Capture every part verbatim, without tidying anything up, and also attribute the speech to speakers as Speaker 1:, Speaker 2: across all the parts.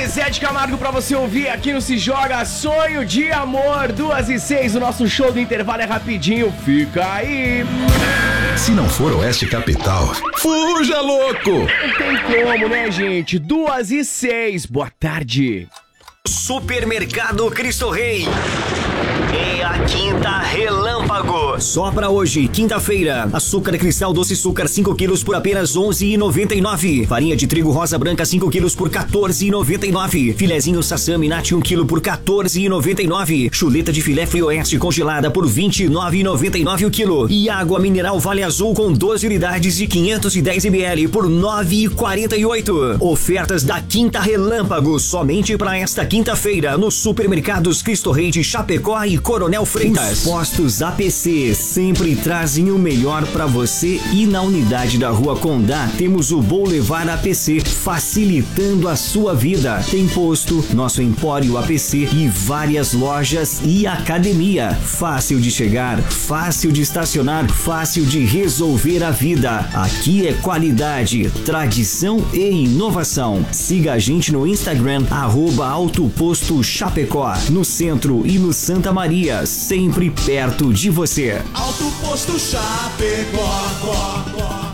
Speaker 1: Zé de Camargo pra você ouvir aqui no Se Joga. Sonho de Amor, duas e seis. O nosso show do intervalo é rapidinho, fica aí.
Speaker 2: Se não for Oeste Capital, fuja, louco!
Speaker 1: Não tem como, né, gente? Duas e seis, boa tarde.
Speaker 3: Supermercado Cristo Rei. E a Quinta Relâmpago. Só pra hoje, quinta-feira, açúcar cristal doce açúcar cinco quilos por apenas onze reais e noventa e nove centavos. Farinha de trigo rosa branca cinco quilos por quatorze reais e noventa e nove centavos. Filezinho Sassami Nati um quilo por quatorze reais e noventa e nove centavos. Chuleta de filé Frioeste congelada por vinte e nove reais e noventa e nove centavos o quilo. E água mineral Vale Azul com doze unidades de quinhentos e dez mililitros por nove reais e quarenta e oito centavos. Ofertas da Quinta Relâmpago somente para esta quinta-feira nos supermercados Cristo Rei de Chapecó e Coronel Freitas. Os postos A P C sempre trazem o melhor para você e na unidade da Rua Condá temos o Boulevard A P C facilitando a sua vida. Tem posto, nosso Empório A P C e várias lojas e academia. Fácil de chegar, fácil de estacionar, fácil de resolver a vida. Aqui é qualidade, tradição e inovação. Siga a gente no Instagram, arroba Autoposto Chapecó, no centro e no Santa Maria, sempre perto de você.
Speaker 4: Autoposto Chapecó.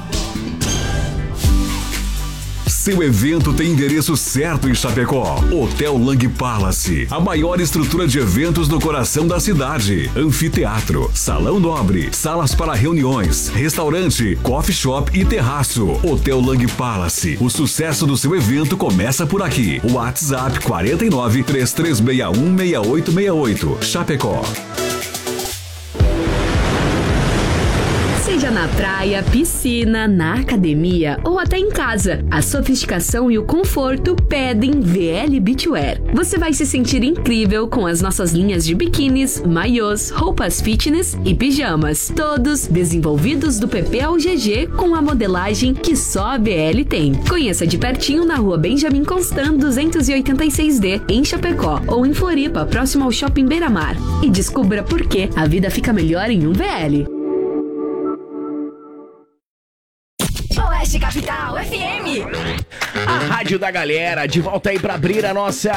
Speaker 2: Seu evento tem endereço certo em Chapecó. Hotel Lang Palace, a maior estrutura de eventos no coração da cidade. Anfiteatro, salão nobre, salas para reuniões, restaurante, coffee shop e terraço. Hotel Lang Palace, o sucesso do seu evento começa por aqui. WhatsApp quarenta e nove, três três seis um, seis oito seis oito. Chapecó.
Speaker 5: Seja na praia, piscina, na academia ou até em casa, a sofisticação e o conforto pedem V L Beachwear. Você vai se sentir incrível com as nossas linhas de biquínis, maiôs, roupas fitness e pijamas, todos desenvolvidos do P P ao G G com a modelagem que só a B L tem. Conheça de pertinho na Rua Benjamin Constant duzentos e oitenta e seis D, em Chapecó, ou em Floripa, próximo ao Shopping Beira-Mar. E descubra por que a vida fica melhor em um V L.
Speaker 6: Oeste Capital F M.
Speaker 1: A rádio da galera, de volta aí pra abrir a nossa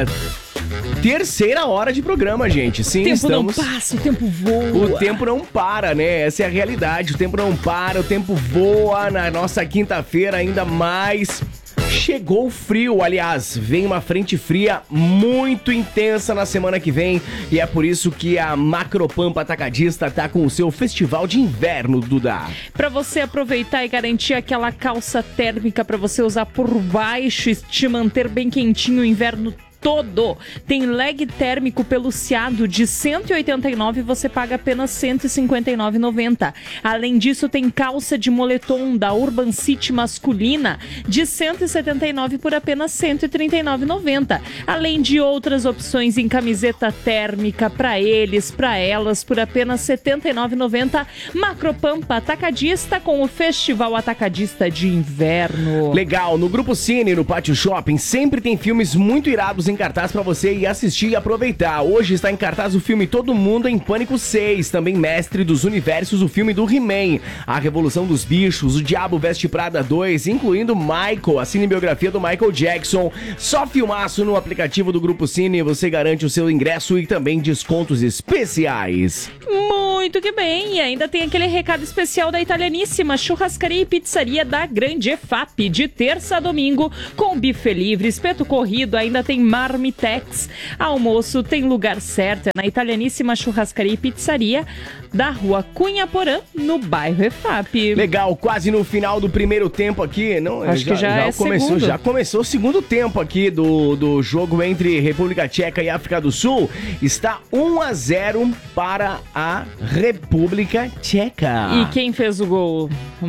Speaker 1: terceira hora de programa, gente. Sim,
Speaker 7: o tempo
Speaker 1: estamos...
Speaker 7: não passa, o tempo voa.
Speaker 1: O tempo não para, né? Essa é a realidade. O tempo não para, o tempo voa. Na nossa quinta-feira, ainda mais... Chegou o frio, aliás, vem uma frente fria muito intensa na semana que vem e é por isso que a Macropampa Atacadista tá com o seu festival de inverno, Duda.
Speaker 7: Pra você aproveitar e garantir aquela calça térmica pra você usar por baixo e te manter bem quentinho o inverno todo. Tem leg térmico peluciado de cento e oitenta e nove reais, você paga apenas cento e cinquenta e nove reais e noventa centavos. Além disso, tem calça de moletom da Urban City masculina de cento e setenta e nove reais por apenas cento e trinta e nove reais e noventa centavos. Além de outras opções em camiseta térmica para eles, para elas, por apenas setenta e nove reais e noventa centavos. Macropampa Atacadista com o Festival Atacadista de Inverno.
Speaker 1: Legal, no Grupo Cine, no Pátio Shopping, sempre tem filmes muito irados em cartaz pra você ir assistir e aproveitar. Hoje está em cartaz o filme Todo Mundo em Pânico seis, também Mestre dos Universos, o filme do He-Man, A Revolução dos Bichos, O Diabo Veste Prada dois, incluindo Michael, a cinebiografia do Michael Jackson. Só filmaço no aplicativo do Grupo Cine, você garante o seu ingresso e também descontos especiais.
Speaker 7: Muito que bem, e ainda tem aquele recado especial da Italianíssima Churrascaria e Pizzaria da Grande E F A P, de terça a domingo, com buffet livre, espeto corrido, ainda tem marmitex. Almoço tem lugar certo, é na Italianíssima Churrascaria e Pizzaria da Rua Cunha Porã, no bairro E F A P.
Speaker 1: Legal, quase no final do primeiro tempo aqui, não?
Speaker 7: Acho já, que já, já é
Speaker 1: começou,
Speaker 7: segundo.
Speaker 1: Já começou o segundo tempo aqui do, do jogo entre República Tcheca e África do Sul. Está um a zero para a República Tcheca.
Speaker 7: E quem fez o gol?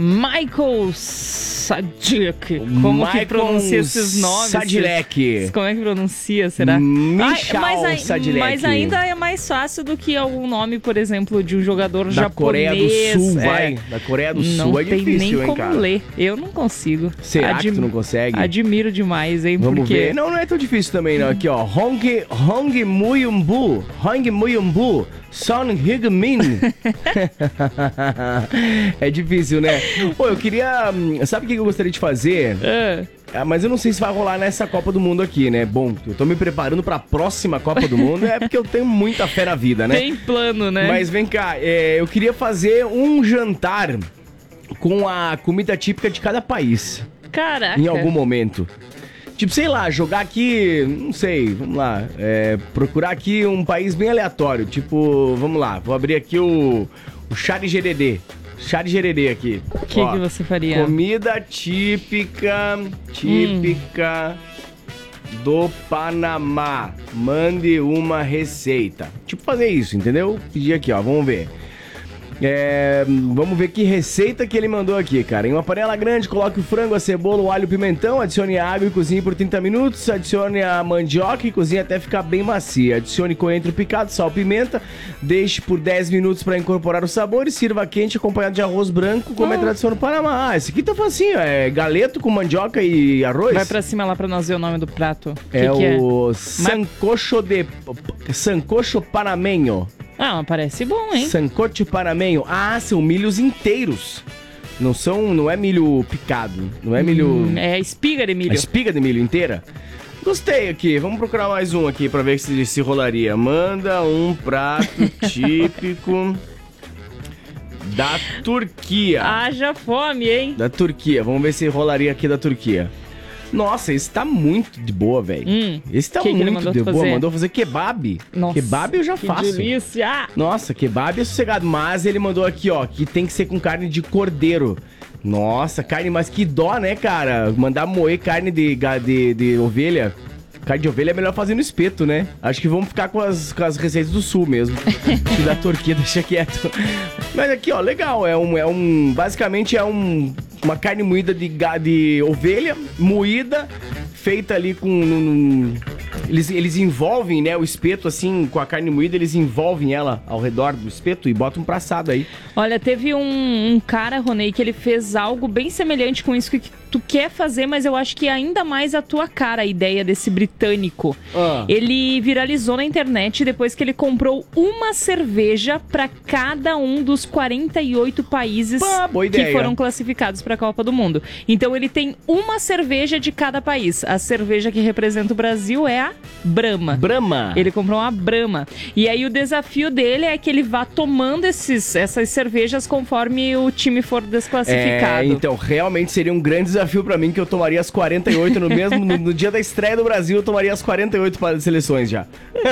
Speaker 7: Michael Sadilek. Como
Speaker 1: Michael
Speaker 7: que pronuncia esses nomes?
Speaker 1: Sadilek.
Speaker 7: Como é que pronuncia, será?
Speaker 1: Michal
Speaker 7: Ai, mas,
Speaker 1: Sadilek.
Speaker 7: mas ainda é mais fácil do que algum nome, por exemplo, de um jogador
Speaker 1: da
Speaker 7: japonês.
Speaker 1: Coreia do Sul,
Speaker 7: é.
Speaker 1: vai. Da Coreia do
Speaker 7: não
Speaker 1: Sul é
Speaker 7: tem
Speaker 1: difícil,
Speaker 7: nem
Speaker 1: hein,
Speaker 7: como
Speaker 1: cara?
Speaker 7: ler. Eu não consigo.
Speaker 1: Será
Speaker 7: Admi-
Speaker 1: que tu não consegue?
Speaker 7: Admiro demais, hein?
Speaker 1: Vamos
Speaker 7: porque...
Speaker 1: ver. Não, não é tão difícil também, não. Aqui, ó. Hong, Hong Muyumbu. Hong Muyumbu. Son Heung-min. É difícil, né? Pô, eu queria... Sabe o que eu gostaria de fazer?
Speaker 7: É.
Speaker 1: Ah, mas eu não sei se vai rolar nessa Copa do Mundo aqui, né? Bom, eu tô me preparando pra próxima Copa do Mundo, é porque eu tenho muita fé na vida, né?
Speaker 7: Tem plano, né?
Speaker 1: Mas vem cá, é, eu queria fazer um jantar com a comida típica de cada país.
Speaker 7: Caraca.
Speaker 1: Em algum momento. Tipo, sei lá, jogar aqui, não sei, vamos lá, é, procurar aqui um país bem aleatório. Tipo, vamos lá, vou abrir aqui o, o chá de gererê. Chá de gererê aqui.
Speaker 7: O que, que você faria?
Speaker 1: Comida típica, típica hum. do Panamá. Mande uma receita. Tipo, fazer isso, entendeu? Pedir aqui, ó, vamos ver. É, vamos ver que receita que ele mandou aqui, cara. Em uma panela grande, coloque o frango, a cebola, o alho e o pimentão. Adicione água e cozinhe por trinta minutos. Adicione a mandioca e cozinhe até ficar bem macia. Adicione coentro picado, sal, pimenta. Deixe por dez minutos para incorporar o sabor e sirva quente acompanhado de arroz branco, como oh. é tradição no Panamá. Ah, esse aqui tá facinho, é galeto com mandioca e arroz.
Speaker 7: Vai pra cima lá pra nós ver o nome do prato.
Speaker 1: É
Speaker 7: que que
Speaker 1: o
Speaker 7: é?
Speaker 1: sancocho de... sancocho panamenho.
Speaker 7: Ah, mas parece bom, hein?
Speaker 1: Sancocho panamenho. Ah, são milhos inteiros. Não são, não é milho picado. Não é milho...
Speaker 7: Hum, é espiga de milho.
Speaker 1: É espiga de milho inteira? Gostei aqui. Vamos procurar mais um aqui pra ver se se rolaria. Manda um prato típico da Turquia.
Speaker 7: Haja fome, hein?
Speaker 1: Da Turquia. Vamos ver se rolaria aqui da Turquia. Nossa, esse tá muito de boa, velho. Hum, esse tá que muito que de boa. Fazer? Mandou fazer kebab. Nossa, kebab eu já
Speaker 7: que
Speaker 1: faço.
Speaker 7: Delícia!
Speaker 1: Nossa, kebab é sossegado. Mas ele mandou aqui, ó, que tem que ser com carne de cordeiro. Nossa, carne, mas que dó, né, cara? Mandar moer carne de, de, de ovelha. Carne de ovelha é melhor fazer no espeto, né? Acho que vamos ficar com as, com as receitas do sul mesmo. E da Turquia, deixa quieto. Mas aqui, ó, legal. É um... É um basicamente é um, uma carne moída de, de ovelha, moída, feita ali com... Num, eles, eles envolvem, né, o espeto, assim, com a carne moída, eles envolvem ela ao redor do espeto e botam pra assado aí.
Speaker 7: Olha, teve um, um cara, Ronei, que ele fez algo bem semelhante com isso que tu quer fazer, mas eu acho que é ainda mais a tua cara, a ideia desse britânico. Ah. Ele viralizou na internet depois que ele comprou uma cerveja pra cada um dos quarenta e oito países Pá, boa ideia. que foram classificados pra Copa do Mundo. Então ele tem uma cerveja de cada país. A cerveja que representa o Brasil é a Brahma.
Speaker 1: Brahma.
Speaker 7: Ele comprou uma Brahma. E aí o desafio dele é que ele vá tomando esses, essas cervejas conforme o time for desclassificado.
Speaker 1: É, então realmente seria um grande desafio pra mim, que eu tomaria as quarenta e oito no mesmo... no, no dia da estreia do Brasil, eu tomaria as quarenta e oito seleções já.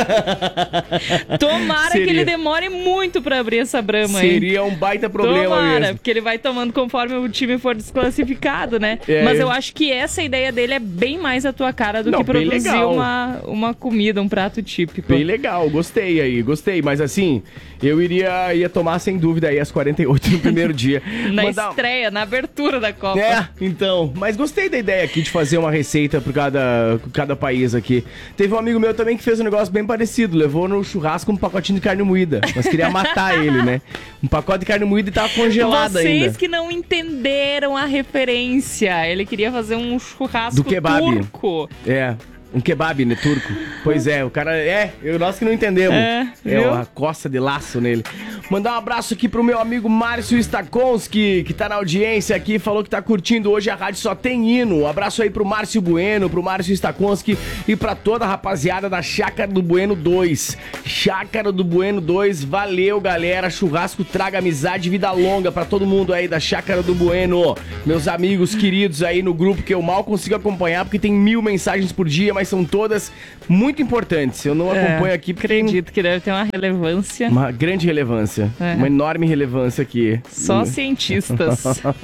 Speaker 7: Tomara seria. que ele demore muito pra abrir essa Brahma, hein?
Speaker 1: Seria um baita problema
Speaker 7: Tomara,
Speaker 1: mesmo.
Speaker 7: porque ele vai tomando conforme o time for desclassificado, né? É. Mas eu acho que essa ideia dele é bem mais a tua cara do Não, que produzir uma, uma comida, um prato típico.
Speaker 1: Bem legal, gostei aí, gostei. Mas assim, eu iria, ia tomar sem dúvida aí as quarenta e oito no primeiro dia.
Speaker 7: Na Mandar... estreia, na abertura da Copa.
Speaker 1: É, então. Mas gostei da ideia aqui de fazer uma receita por cada, cada país aqui. Teve um amigo meu também que fez um negócio bem parecido. Levou no churrasco um pacotinho de carne moída. Mas queria matar ele, né? Um pacote de carne moída e tava congelado
Speaker 7: Vocês
Speaker 1: ainda.
Speaker 7: Vocês que não entenderam a referência. Ele queria fazer um churrasco
Speaker 1: do kebab.
Speaker 7: turco.
Speaker 1: É. Um kebab, né, turco? Pois é, o cara... É, eu, nós que não entendemos. É, é uma costa de laço nele. Mandar um abraço aqui pro meu amigo Márcio Stakonski, que tá na audiência aqui, falou que tá curtindo hoje a rádio Só Tem Hino. Um abraço aí pro Márcio Bueno, pro Márcio Stakonski e pra toda a rapaziada da Chácara do Bueno dois. Chácara do Bueno dois, valeu, galera. Churrasco traga amizade e vida longa pra todo mundo aí da Chácara do Bueno. Meus amigos queridos aí no grupo que eu mal consigo acompanhar porque tem mil mensagens por dia, mas são todas muito importantes. Eu não é, acompanho aqui porque...
Speaker 7: Acredito que deve ter uma relevância.
Speaker 1: Uma grande relevância. É. Uma enorme relevância aqui.
Speaker 7: Só cientistas.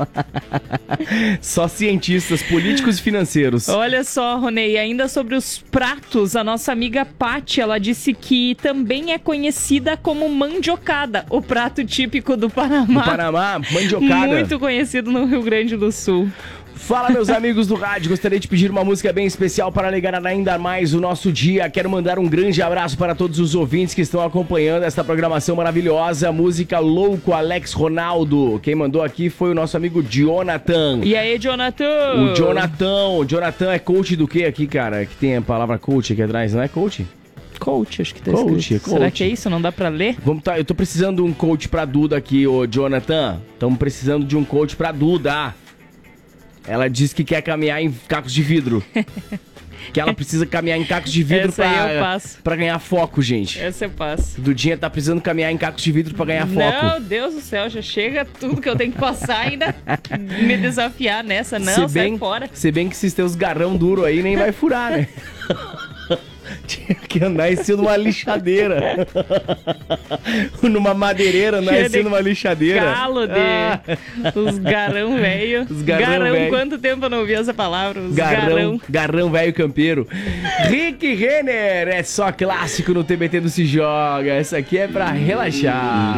Speaker 1: Só cientistas, políticos e financeiros.
Speaker 7: Olha só, Ronei, ainda sobre os pratos, a nossa amiga Paty, ela disse que também é conhecida como mandiocada, o prato típico do Panamá.
Speaker 1: Do Panamá, mandiocada.
Speaker 7: Muito conhecido no Rio Grande do Sul.
Speaker 1: Fala, meus amigos do rádio, gostaria de pedir uma música bem especial para alegrar ainda mais o nosso dia. Quero mandar um grande abraço para todos os ouvintes que estão acompanhando esta programação maravilhosa. Música Louco, Alex Ronaldo. Quem mandou aqui foi o nosso amigo Jonathan.
Speaker 7: E aí, Jonathan?
Speaker 1: O Jonathan. O Jonathan é coach do que aqui, cara? Que tem a palavra coach aqui atrás, não é coach?
Speaker 7: Coach, acho que tá
Speaker 1: Coach,
Speaker 7: escrito.
Speaker 1: coach.
Speaker 7: Será que é isso? Não dá pra ler?
Speaker 1: Vamos tá, eu tô precisando de um coach pra Duda aqui, ô Jonathan. Estamos precisando de um coach pra Duda. Ela disse que quer caminhar em cacos de vidro. Que ela precisa caminhar em cacos de vidro
Speaker 7: Essa aí eu
Speaker 1: pra,
Speaker 7: passo.
Speaker 1: pra ganhar foco, gente.
Speaker 7: Essa eu passo.
Speaker 1: Dudinha tá precisando caminhar em cacos de vidro pra ganhar foco.
Speaker 7: Meu Deus do céu, já chega tudo que eu tenho que passar ainda me desafiar nessa. Não,
Speaker 1: se
Speaker 7: sai
Speaker 1: bem,
Speaker 7: fora.
Speaker 1: Se bem que esses teus garrão duro aí nem vai furar, né? Tinha que andar em cima de uma lixadeira. Numa madeireira, andar em cima de uma lixadeira.
Speaker 7: Galo de...
Speaker 1: Ah.
Speaker 7: Os garrão velho.
Speaker 1: Os garrão
Speaker 7: garão,
Speaker 1: velho.
Speaker 7: quanto tempo eu não ouvi essa palavra? Os
Speaker 1: Garrão,
Speaker 7: garão.
Speaker 1: garrão velho campeiro. Rick Renner, é só clássico no T B T do Se Joga. Essa aqui é pra relaxar.